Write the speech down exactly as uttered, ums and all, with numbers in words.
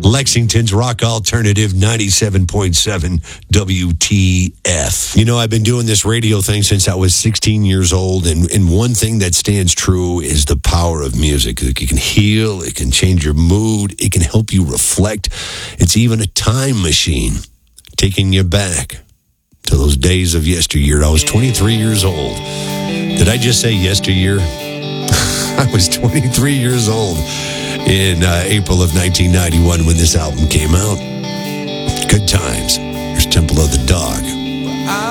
Lexington's rock alternative, ninety-seven point seven W T F. You know, I've been doing this radio thing since I was sixteen years old, and, and one thing that stands true is the power of music. It can heal, it can change your mood, it can help you reflect. It's even a time machine, taking you back to those days of yesteryear. I was twenty-three years old. Did I just say yesteryear? I was twenty-three years old in uh, April of nineteen ninety-one when this album came out. Good times. There's Temple of the Dog.